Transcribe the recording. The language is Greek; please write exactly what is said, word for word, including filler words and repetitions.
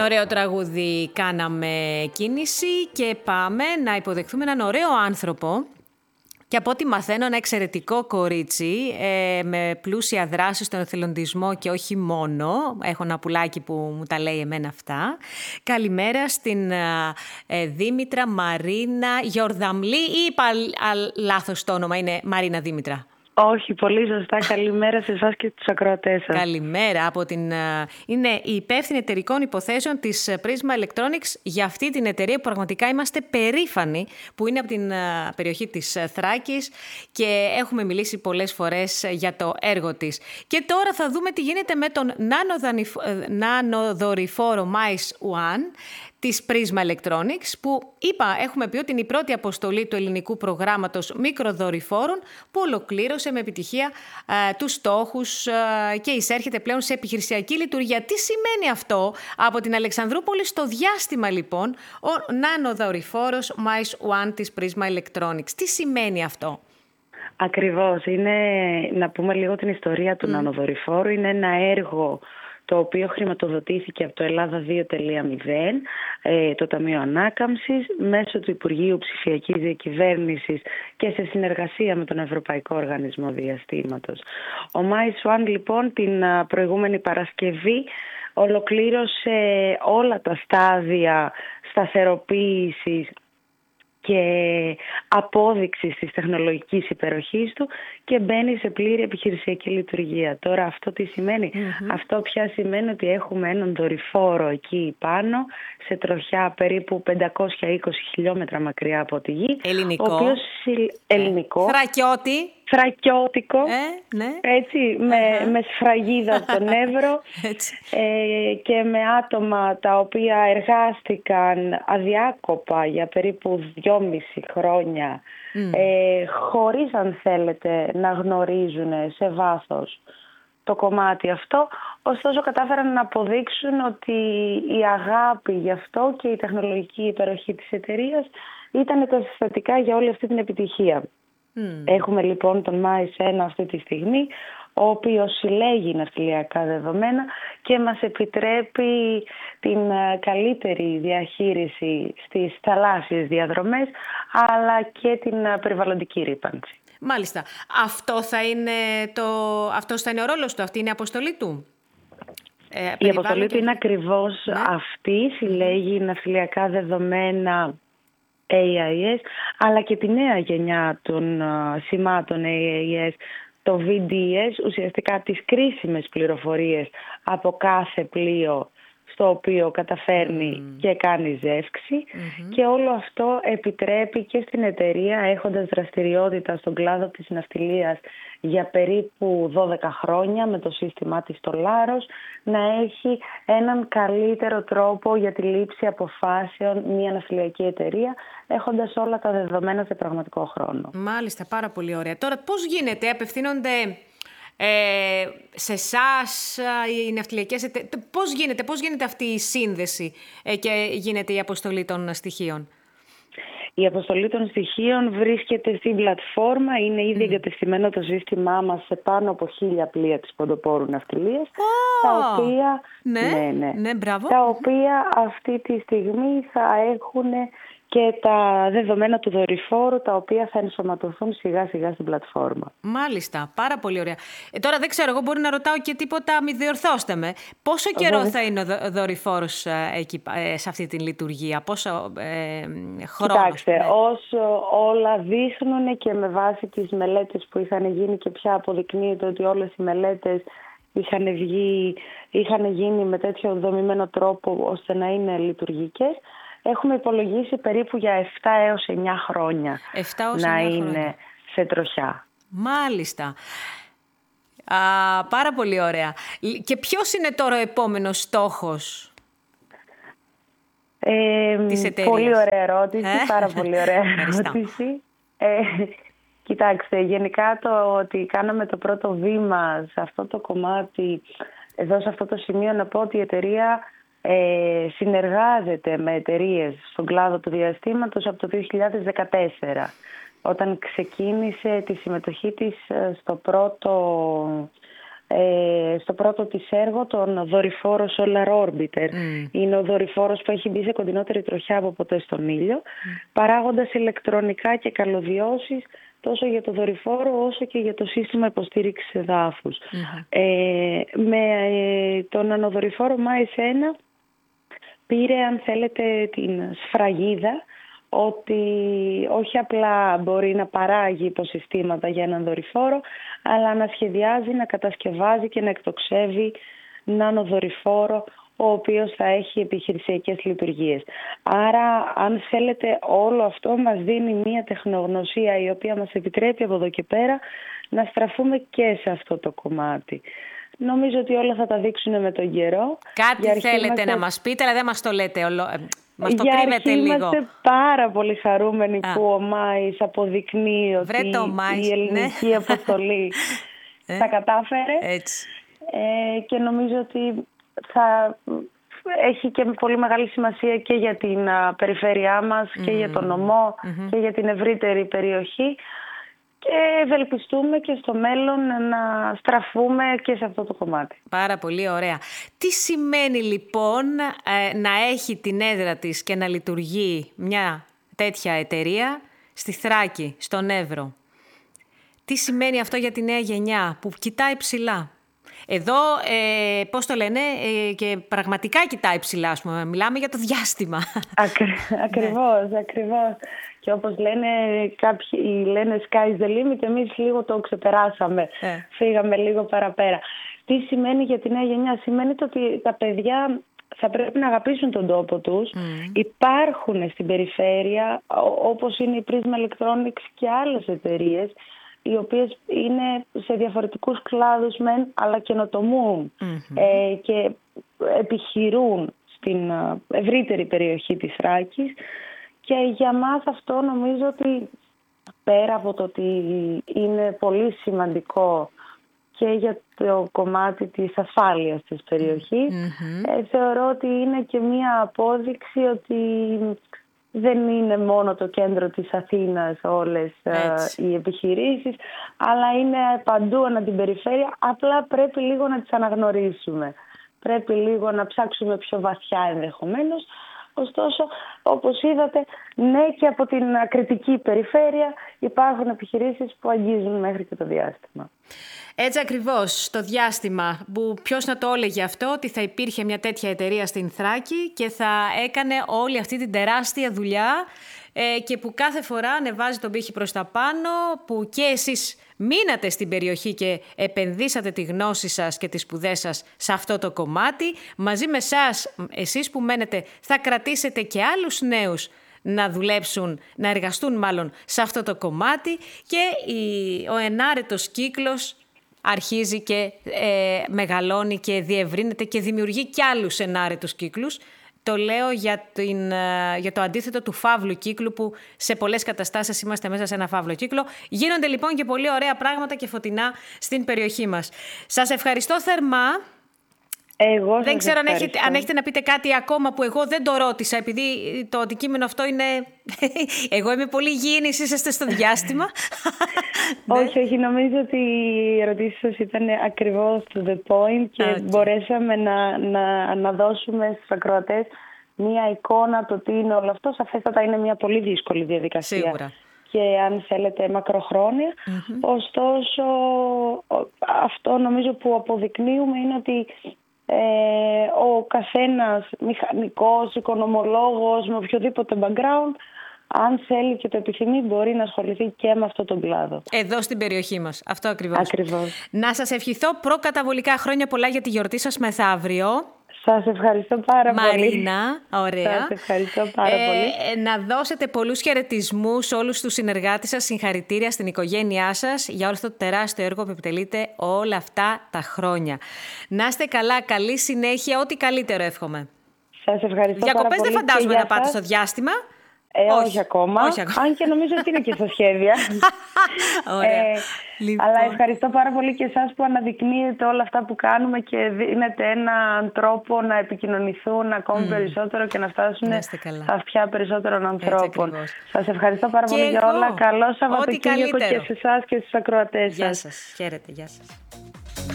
Με ωραίο τραγούδι κάναμε κίνηση και πάμε να υποδεχθούμε έναν ωραίο άνθρωπο και από ό,τι μαθαίνω ένα εξαιρετικό κορίτσι ε, με πλούσια δράση στον εθελοντισμό και όχι μόνο. Έχω ένα πουλάκι που μου τα λέει εμένα αυτά. Καλημέρα στην ε, Δήμητρα Μαρίνα Γιορδαμλή ή είπα λάθος το όνομα, είναι Μαρίνα Δήμητρα? Όχι, πολύ σωστά. Καλημέρα σε εσάς και τους ακροατές σας. Καλημέρα. Από την, είναι η υπεύθυνη εταιρικών υποθέσεων της Prisma Electronics. Για αυτή την εταιρεία που πραγματικά είμαστε περήφανοι, που είναι από την περιοχή της Θράκης και έχουμε μιλήσει πολλές φορές για το έργο της. Και τώρα θα δούμε τι γίνεται με τον νανοδορυφόρο Mice One της Prisma Electronics, που είπα, έχουμε πει ότι είναι η πρώτη αποστολή του ελληνικού προγράμματος μικροδορυφόρων που ολοκλήρωσε με επιτυχία ε, τους στόχους ε, και εισέρχεται πλέον σε επιχειρησιακή λειτουργία. Τι σημαίνει αυτό? Από την Αλεξανδρούπολη στο διάστημα λοιπόν, ο νανοδορυφόρος Mice One της Prisma Electronics. Τι σημαίνει αυτό? Ακριβώς. Είναι, να πούμε λίγο την ιστορία του mm. νανοδορυφόρου. Είναι ένα έργο το οποίο χρηματοδοτήθηκε από το Ελλάδα δύο τελεία μηδέν, το Ταμείο Ανάκαμψης, μέσω του Υπουργείου Ψηφιακής Διακυβέρνησης και σε συνεργασία με τον Ευρωπαϊκό Οργανισμό Διαστήματος. Ο Mice One λοιπόν την προηγούμενη Παρασκευή ολοκλήρωσε όλα τα στάδια σταθεροποίησης και απόδειξης της τεχνολογικής υπεροχής του και μπαίνει σε πλήρη επιχειρησιακή λειτουργία. Τώρα αυτό τι σημαίνει? Mm-hmm. Αυτό πια σημαίνει ότι έχουμε έναν δορυφόρο εκεί πάνω, σε τροχιά περίπου πεντακόσια είκοσι χιλιόμετρα μακριά από τη Γη. Ελληνικό. Ο οποίος, ελληνικό. Θρακιώτη. Θρακιώτικο, ε, ναι. έτσι, με, uh-huh. με σφραγίδα από τον Εύρο ε, και με άτομα τα οποία εργάστηκαν αδιάκοπα για περίπου δυόμιση χρόνια mm. ε, χωρίς, αν θέλετε, να γνωρίζουν σε βάθος το κομμάτι αυτό. Ωστόσο κατάφεραν να αποδείξουν ότι η αγάπη γι' αυτό και η τεχνολογική υπεροχή της εταιρείας ήταν τα συστατικά για όλη αυτή την επιτυχία. Mm. Έχουμε λοιπόν τον Mice ένα αυτή τη στιγμή, ο οποίος συλλέγει ναυτιλιακά δεδομένα και μας επιτρέπει την καλύτερη διαχείριση στις θαλάσσιες διαδρομές, αλλά και την περιβαλλοντική ρύπανση. Μάλιστα. Αυτό θα είναι το... Αυτός θα είναι ο ρόλος του, αυτή είναι η αποστολή του? Ε, η αποστολή του είναι ακριβώς ναι. αυτή, συλλέγει ναυτιλιακά δεδομένα έι άι ες, αλλά και τη νέα γενιά των uh, σημάτων έι άι ες, το βι ντι ες, ουσιαστικά τις κρίσιμες πληροφορίες από κάθε πλοίο στο οποίο καταφέρνει mm. και κάνει ζεύξη mm-hmm. και όλο αυτό επιτρέπει και στην εταιρεία, έχοντας δραστηριότητα στον κλάδο της ναυτιλίας για περίπου δώδεκα χρόνια με το σύστημά της το Λάρος, να έχει έναν καλύτερο τρόπο για τη λήψη αποφάσεων μια ναυτιλιακή εταιρεία, έχοντας όλα τα δεδομένα σε πραγματικό χρόνο. Μάλιστα, πάρα πολύ ωραία. Τώρα πώς γίνεται, απευθύνονται ε, σε εσάς οι ναυτιλιακές εταιρείες, πώς γίνεται, πώς γίνεται αυτή η σύνδεση ε, και γίνεται η αποστολή των στοιχείων? Η αποστολή των στοιχείων βρίσκεται στην πλατφόρμα, είναι ήδη mm. εγκατεστημένο το σύστημά μας σε πάνω από χίλια πλοία της ποντοπόρου ναυτιλίας, oh. τα οποία, ναι, ναι, ναι, ναι, μπράβο. τα οποία αυτή τη στιγμή θα έχουν και τα δεδομένα του δορυφόρου, τα οποία θα ενσωματωθούν σιγά σιγά στην πλατφόρμα. Μάλιστα, πάρα πολύ ωραία. Ε, τώρα δεν ξέρω, εγώ μπορεί να ρωτάω και τίποτα, μη διορθώστε με. Πόσο καιρό Βέβαια. θα είναι ο δορυφόρος ε, εκεί, ε, σε αυτή τη λειτουργία, πόσο ε, χρόνο? Κοιτάξτε, ναι. όσο όλα δείχνουν και με βάση τις μελέτες που είχαν γίνει και πια αποδεικνύεται ότι όλες οι μελέτες είχαν, βγει, είχαν γίνει με τέτοιο δομημένο τρόπο ώστε να είναι λειτουργικές, έχουμε υπολογίσει περίπου για επτά έως εννιά χρόνια να είναι χρόνια. σε τροχιά. Μάλιστα. Α, πάρα πολύ ωραία. Και ποιος είναι τώρα ο επόμενος στόχος ε, της εταιρείας? Πολύ ωραία ερώτηση, ε? πάρα πολύ ωραία ερώτηση. Ε, κοιτάξτε, γενικά το ότι κάναμε το πρώτο βήμα σε αυτό το κομμάτι, εδώ σε αυτό το σημείο να πω ότι η εταιρεία Ε, συνεργάζεται με εταιρείες στον κλάδο του διαστήματος από το δύο χιλιάδες δεκατέσσερα, όταν ξεκίνησε τη συμμετοχή της στο πρώτο ε, στο πρώτο της έργο τον δορυφόρο Solar Orbiter. Mm. Είναι ο δορυφόρος που έχει μπει σε κοντινότερη τροχιά από ποτέ στον ήλιο, mm. παράγοντας ηλεκτρονικά και καλωδιώσεις τόσο για το δορυφόρο όσο και για το σύστημα υποστήριξης εδάφους. Mm-hmm. Ε, με ε, τον νανοδορυφόρο μάις ένα πήρε, αν θέλετε, την σφραγίδα ότι όχι απλά μπορεί να παράγει υποσυστήματα για έναν δορυφόρο, αλλά να σχεδιάζει, να κατασκευάζει και να εκτοξεύει νανοδορυφόρο, ο οποίος θα έχει επιχειρησιακές λειτουργίες. Άρα, αν θέλετε, όλο αυτό μας δίνει μια τεχνογνωσία η οποία μας επιτρέπει από εδώ και πέρα να στραφούμε και σε αυτό το κομμάτι. Νομίζω ότι όλα θα τα δείξουν με τον καιρό. Κάτι θέλετε είμαστε... να μας πείτε, αλλά δεν μας το λέτε όλο. Μας το κρύβετε λίγο. Είμαστε πάρα πολύ χαρούμενοι Α. που ο Μάης αποδεικνύει ότι Μάης, η ελληνική ναι. αποστολή τα κατάφερε. Έτσι. Ε, και νομίζω ότι θα έχει και πολύ μεγάλη σημασία και για την α, περιφέρειά μας mm. και για τον νομό mm-hmm. και για την ευρύτερη περιοχή. Και ευελπιστούμε και στο μέλλον να στραφούμε και σε αυτό το κομμάτι. Πάρα πολύ ωραία. Τι σημαίνει λοιπόν ε, να έχει την έδρα της και να λειτουργεί μια τέτοια εταιρεία στη Θράκη, στον Εύρο? Τι σημαίνει αυτό για τη νέα γενιά που κοιτάει ψηλά? Εδώ, ε, πώς το λένε, ε, και πραγματικά κοιτάει ψηλά, ας πούμε. Μιλάμε για το διάστημα. Ακρι, ακριβώς, ναι. ακριβώς. Και όπως λένε κάποιοι, λένε sky's the limit, εμείς λίγο το ξεπεράσαμε. Ε. Φύγαμε λίγο παραπέρα. Τι σημαίνει για τη νέα γενιά? Σημαίνει το ότι τα παιδιά θα πρέπει να αγαπήσουν τον τόπο τους. Mm. Υπάρχουν στην περιφέρεια, όπως είναι η Prisma Electronics και άλλες εταιρείες, οι οποίες είναι σε διαφορετικούς κλάδους μεν, αλλά καινοτομούν mm-hmm. ε, και επιχειρούν στην ευρύτερη περιοχή της Θράκης. Και για μας αυτό νομίζω ότι πέρα από το ότι είναι πολύ σημαντικό και για το κομμάτι της ασφάλειας της περιοχής, mm-hmm. ε, θεωρώ ότι είναι και μία απόδειξη ότι δεν είναι μόνο το κέντρο της Αθήνας όλες uh, οι επιχειρήσεις, αλλά είναι παντού ανά την περιφέρεια. Απλά πρέπει λίγο να τις αναγνωρίσουμε. Πρέπει λίγο να ψάξουμε πιο βαθιά ενδεχομένως. Ωστόσο, όπως είδατε, ναι, και από την ακριτική περιφέρεια υπάρχουν επιχειρήσεις που αγγίζουν μέχρι και το διάστημα. Έτσι ακριβώς, στο διάστημα, που ποιος να το έλεγε αυτό, ότι θα υπήρχε μια τέτοια εταιρεία στην Θράκη και θα έκανε όλη αυτή την τεράστια δουλειά ε, και που κάθε φορά ανεβάζει τον πύχη προς τα πάνω, που και εσείς μείνατε στην περιοχή και επενδύσατε τη γνώση σας και τις σπουδές σας σε αυτό το κομμάτι. Μαζί με εσάς, εσείς που μένετε, θα κρατήσετε και άλλους νέους να δουλέψουν, να εργαστούν μάλλον σε αυτό το κομμάτι και η, ο ενάρετος κύκλος αρχίζει και ε, μεγαλώνει και διευρύνεται και δημιουργεί κι άλλους ενάρετους κύκλους. Το λέω για, την, για το αντίθετο του φαύλου κύκλου, που σε πολλές καταστάσεις είμαστε μέσα σε ένα φαύλο κύκλο. Γίνονται λοιπόν και πολύ ωραία πράγματα και φωτεινά στην περιοχή μας. Σας ευχαριστώ θερμά. Εγώ δεν ξέρω αν έχετε, αν έχετε να πείτε κάτι ακόμα που εγώ δεν το ρώτησα, επειδή το αντικείμενο αυτό είναι... Εγώ είμαι πολύ υγιεινή, είσαστε στο διάστημα. Όχι, όχι, νομίζω ότι οι ερωτήσεις σας ήταν ακριβώς to the point και okay. μπορέσαμε να, να, να δώσουμε στους ακροατές μία εικόνα το τι είναι όλο αυτό. Σαφέστατα είναι μια πολύ δύσκολη διαδικασία. Σίγουρα. Και αν θέλετε μακροχρόνια. Mm-hmm. Ωστόσο, αυτό νομίζω που αποδεικνύουμε είναι ότι Ε, ο καθένας μηχανικός, οικονομολόγος, με οποιοδήποτε background, αν θέλει και το επιθυμεί, μπορεί να ασχοληθεί και με αυτόν τον κλάδο. Εδώ στην περιοχή μας. Αυτό ακριβώς. Ακριβώς. Να σας ευχηθώ προκαταβολικά χρόνια πολλά για τη γιορτή σας μεθαύριο. Σας ευχαριστώ πάρα Μαρίνα, πολύ. Μαρίνα, ωραία. Σας ευχαριστώ πάρα ε, πολύ. Να δώσετε πολλούς χαιρετισμούς σε όλους τους συνεργάτες σας, συγχαρητήρια στην οικογένειά σας για όλο αυτό το τεράστιο έργο που επιτελείτε όλα αυτά τα χρόνια. Να είστε καλά, καλή συνέχεια, ό,τι καλύτερο εύχομαι. Σας ευχαριστώ Διακοπές πάρα πολύ. Δεν φαντάζομαι να πάτε στο διάστημα. Ε, όχι, όχι, ακόμα. όχι ακόμα. Αν και νομίζω ότι είναι και στα σχέδια. Ωραία. Ε, λοιπόν. Αλλά ευχαριστώ πάρα πολύ και εσάς που αναδεικνύετε όλα αυτά που κάνουμε και δίνετε έναν τρόπο να επικοινωνηθούν ακόμη mm. περισσότερο και να φτάσουν στα αυτιά περισσότερων ανθρώπων. Σας ευχαριστώ πάρα και πολύ εγώ. για όλα. Καλό Σαββατοκύριακο και σε εσάς και στους ακροατές σας. Γεια σας. Χαίρετε. Γεια σας.